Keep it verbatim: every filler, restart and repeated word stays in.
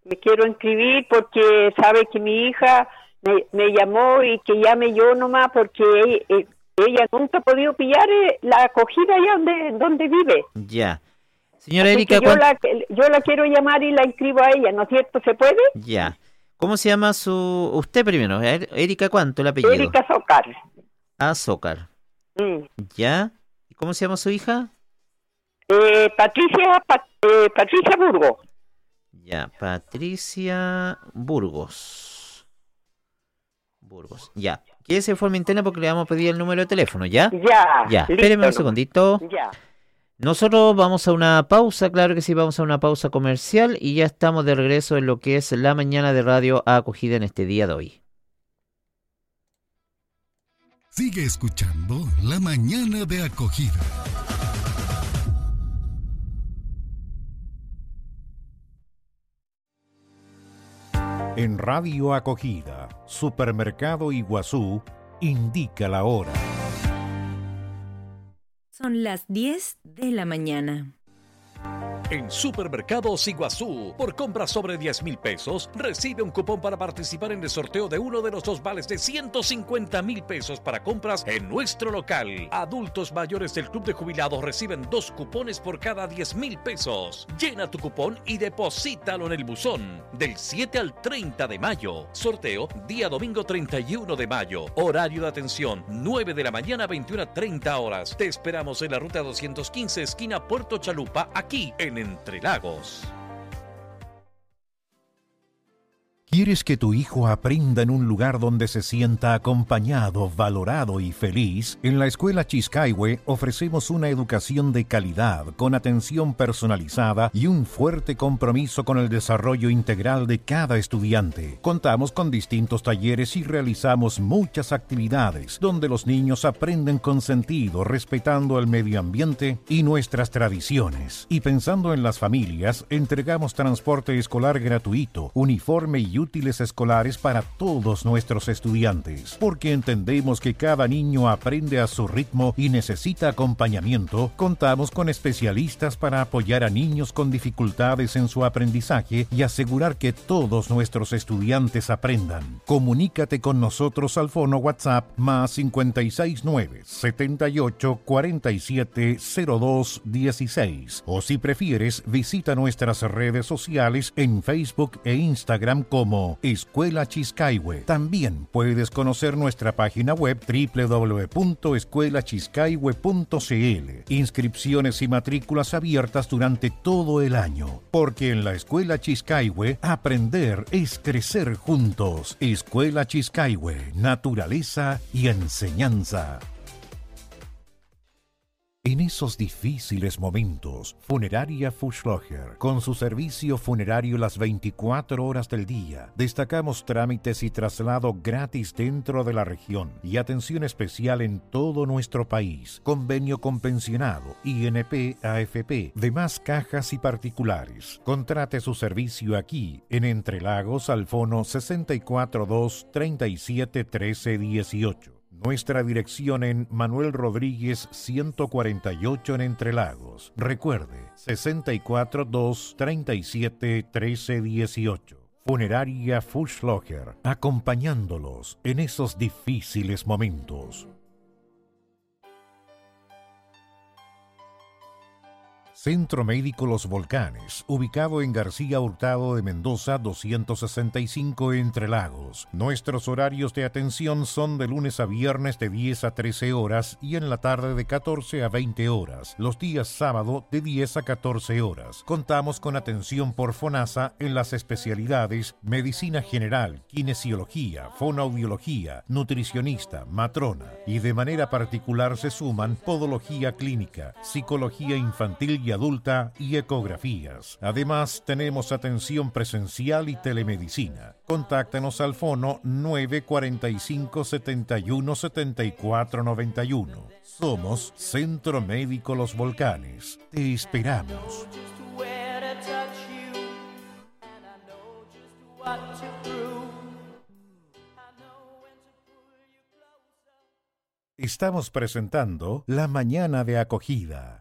Me quiero inscribir porque sabe que mi hija me, me llamó y que llame yo nomás porque ella, eh, ella nunca ha podido pillar eh, la acogida allá donde, donde vive. Ya. Señora Así Erika, que yo, ¿cuán- la, yo la quiero llamar y la inscribo a ella, ¿no es cierto? ¿Se puede? Ya. ¿Cómo se llama su... Usted primero, Er- Erika, ¿cuánto el apellido? Erika Socar. Azócar. Mm. ¿Ya? ¿Y cómo se llama su hija? Eh, Patricia, Pa- eh, Patricia Burgo. Ya, Patricia Burgos. Burgos, ya. Quédese de forma interna porque le vamos a pedir el número de teléfono, ¿ya? Ya. Ya, listo, espéreme un nomás. segundito. Ya. Nosotros vamos a una pausa, claro que sí, vamos a una pausa comercial y ya estamos de regreso en lo que es la mañana de radio acogida en este día de hoy. Sigue escuchando La Mañana de Acogida. En Radio Acogida, Supermercado Iguazú, indica la hora. Son las diez de la mañana. En Supermercados Iguazú, por compras sobre diez mil pesos, recibe un cupón para participar en el sorteo de uno de los dos vales de ciento cincuenta mil pesos para compras en nuestro local. Adultos mayores del Club de Jubilados reciben dos cupones por cada diez mil pesos. Llena tu cupón y deposítalo en el buzón. Del siete al treinta de mayo. Sorteo día domingo treinta y uno de mayo. Horario de atención nueve de la mañana a veintiuna treinta horas. Te esperamos en la ruta doscientos quince, esquina Puerto Chalupa, aquí en Entre Lagos. ¿Quieres que tu hijo aprenda en un lugar donde se sienta acompañado, valorado y feliz? En la Escuela Chiscaihue ofrecemos una educación de calidad, con atención personalizada y un fuerte compromiso con el desarrollo integral de cada estudiante. Contamos con distintos talleres y realizamos muchas actividades donde los niños aprenden con sentido, respetando el medio ambiente y nuestras tradiciones. Y pensando en las familias, entregamos transporte escolar gratuito, uniforme y útiles escolares para todos nuestros estudiantes. Porque entendemos que cada niño aprende a su ritmo y necesita acompañamiento, contamos con especialistas para apoyar a niños con dificultades en su aprendizaje y asegurar que todos nuestros estudiantes aprendan. Comunícate con nosotros al fono WhatsApp más cinco seis nueve, setenta y ocho, cuarenta y siete, cero dos dieciséis. O si prefieres, visita nuestras redes sociales en Facebook e Instagram como Escuela Chiscaihue. También puedes conocer nuestra página web doble u doble u doble u punto escuela chiscaihue punto c l. Inscripciones y matrículas abiertas durante todo el año. Porque en la Escuela Chiscaihue, aprender es crecer juntos. Escuela Chiscaihue, naturaleza y enseñanza. En esos difíciles momentos, Funeraria Fuschlocher, con su servicio funerario las veinticuatro horas del día, destacamos trámites y traslado gratis dentro de la región y atención especial en todo nuestro país. Convenio con pensionado, I N P, A F P, demás cajas y particulares. Contrate su servicio aquí, en Entre Lagos, al fono sesenta y cuatro dos, treinta y siete, trece, dieciocho. Nuestra dirección en Manuel Rodríguez ciento cuarenta y ocho en Entre Lagos. Recuerde, sesenta y cuatro dos, treinta y siete, trece, dieciocho. Funeraria Fuschlocher, acompañándolos en esos difíciles momentos. Centro Médico Los Volcanes, ubicado en García Hurtado de Mendoza doscientos sesenta y cinco Entre Lagos. Nuestros horarios de atención son de lunes a viernes de diez a trece horas y en la tarde de catorce a veinte horas. Los días sábado de diez a catorce horas. Contamos con atención por FONASA en las especialidades Medicina General, Kinesiología, Fonoaudiología, Nutricionista, Matrona y de manera particular se suman Podología Clínica, Psicología Infantil y Adulta y ecografías. Además, tenemos atención presencial y telemedicina. Contáctanos al fono nueve cuarenta y cinco, setenta y uno, setenta y cuatro noventa y uno. Somos Centro Médico Los Volcanes. Te esperamos. Estamos presentando La Mañana de Acogida.